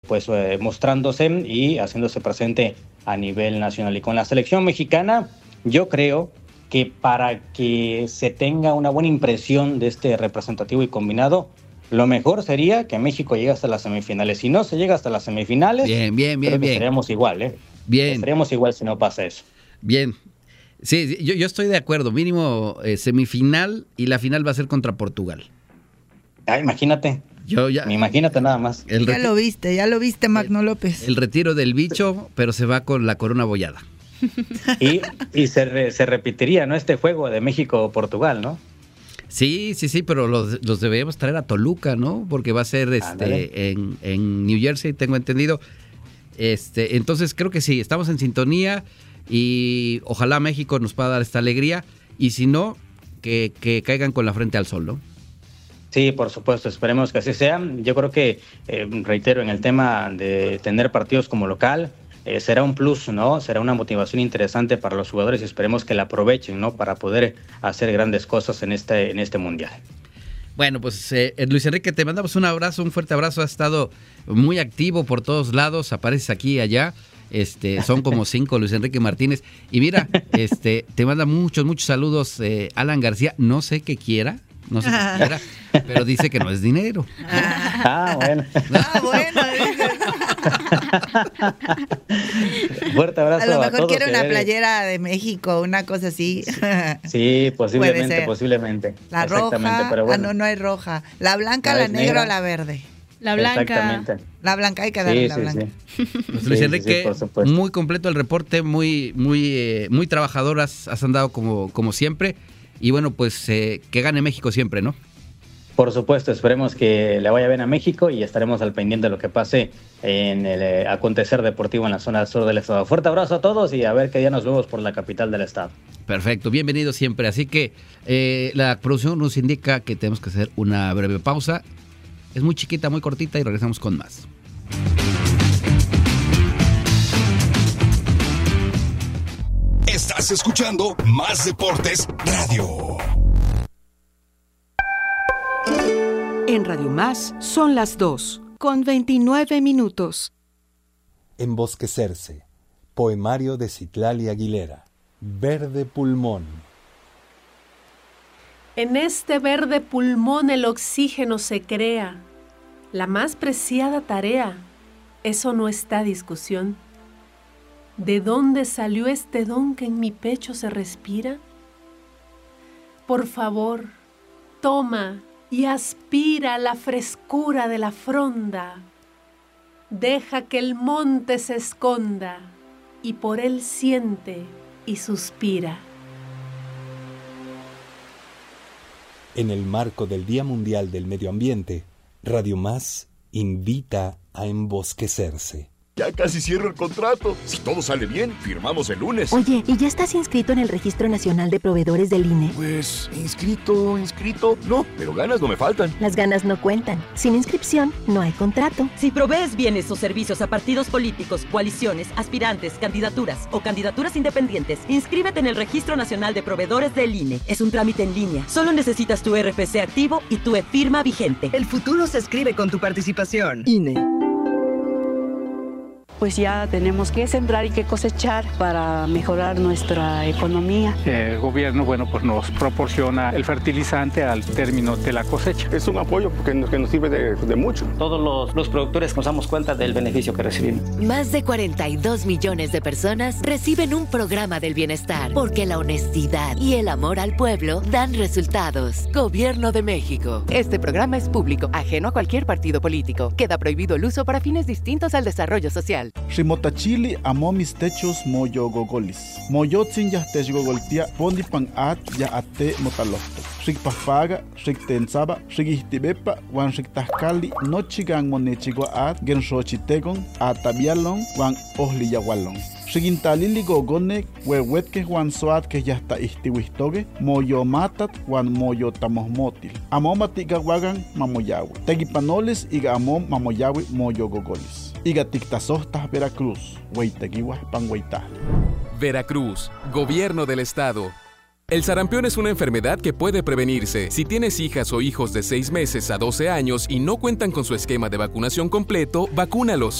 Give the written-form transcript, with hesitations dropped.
pues mostrándose y haciéndose presente a nivel nacional. Y con la selección mexicana, yo creo que para que se tenga una buena impresión de este representativo y combinado, lo mejor sería que México llegue hasta las semifinales. Si no se llega hasta las semifinales, bien. estaríamos igual, Bien. Estaríamos igual si no pasa eso. Bien. Sí, yo estoy de acuerdo. Mínimo semifinal, y la final va a ser contra Portugal. Imagínate. Imagínate nada más. Ya lo viste, Magno López. El retiro del bicho, pero se va con la corona bollada. Y se repetiría, ¿no? Este juego de México-Portugal, ¿no? Sí, pero los deberíamos traer a Toluca, ¿no? Porque va a ser en New Jersey, tengo entendido. Entonces creo que sí, estamos en sintonía y ojalá México nos pueda dar esta alegría, y si no, que caigan con la frente al sol, ¿no? Sí, por supuesto, esperemos que así sea. Yo creo que, reitero, en el tema de tener partidos como local, será un plus, ¿no? Será una motivación interesante para los jugadores y esperemos que la aprovechen, ¿no? Para poder hacer grandes cosas en este mundial. Bueno, pues Luis Enrique, te mandamos un abrazo, un fuerte abrazo. Has estado muy activo por todos lados, apareces aquí y allá. Son como 5 Luis Enrique Martínez. Y mira, te manda muchos saludos Alan García. No sé qué quiera, pero dice que no es dinero. Bueno. Bueno. Fuerte abrazo a todos. A lo mejor quiere una playera de México, una cosa así. Sí, posiblemente. La roja, pero bueno. no hay roja. La blanca, la negra o la verde. La blanca. Exactamente. La blanca, hay que darle la blanca. Sí. Pues Luis Enrique, muy completo el reporte, muy trabajador, has andado como siempre. Y bueno, pues que gane México siempre, ¿no? Por supuesto, esperemos que le vaya bien a México y estaremos al pendiente de lo que pase en el acontecer deportivo en la zona sur del estado. Fuerte abrazo a todos y a ver qué día nos vemos por la capital del estado. Perfecto, bienvenido siempre. Así que la producción nos indica que tenemos que hacer una breve pausa. Es muy chiquita, muy cortita, y regresamos con más. Estás escuchando Más Deportes Radio. En Radio Más son las 2:29. Embosquecerse. Poemario de Citlali Aguilera. Verde pulmón. En este verde pulmón el oxígeno se crea, la más preciada tarea, eso no está a discusión. ¿De dónde salió este don que en mi pecho se respira? Por favor, toma y aspira la frescura de la fronda. Deja que el monte se esconda y por él siente y suspira. En el marco del Día Mundial del Medio Ambiente, Radio Más invita a embosquecerse. Ya casi cierro el contrato. Si todo sale bien, firmamos el lunes. Oye, ¿y ya estás inscrito en el Registro Nacional de Proveedores del INE? Pues, inscrito. No, pero ganas no me faltan. Las ganas no cuentan. Sin inscripción, no hay contrato. Si provees bienes o servicios a partidos políticos, coaliciones, aspirantes, candidaturas o candidaturas independientes, inscríbete en el Registro Nacional de Proveedores del INE. Es un trámite en línea. Solo necesitas tu RFC activo y tu e-firma vigente. El futuro se escribe con tu participación. INE. Pues ya tenemos que sembrar y que cosechar para mejorar nuestra economía. El gobierno, pues nos proporciona el fertilizante al término de la cosecha. Es un apoyo porque nos sirve de mucho. Todos los productores nos damos cuenta del beneficio que recibimos. Más de 42 millones de personas reciben un programa del bienestar, porque la honestidad y el amor al pueblo dan resultados. Gobierno de México. Este programa es público, ajeno a cualquier partido político. Queda prohibido el uso para fines distintos al desarrollo social. Rimotachili amo mis techos moyo gogolis. Moyotzin ya tech gogoltia pondi pan at ya ate motalohto. Rikpafaga, riktensaba, rikihtibepa, wan riktahkali, nochigan monechigua at, genshochitegon, atabialon, wan ohliyawalon. Rigintalili gogonek, wewetke wan soat que ya está istiwistoge, moyo matat, wan moyo tamosmotil. Amomatiga wagan mamoyawe. Tegipanoles iga amom mamoyawe moyo gogolis. Iga tictasostas Veracruz, Hueyteguihuas pan Hueytah. Veracruz, Gobierno del Estado. El sarampión es una enfermedad que puede prevenirse. Si tienes hijas o hijos de 6 meses a 12 años y no cuentan con su esquema de vacunación completo, vacúnalos.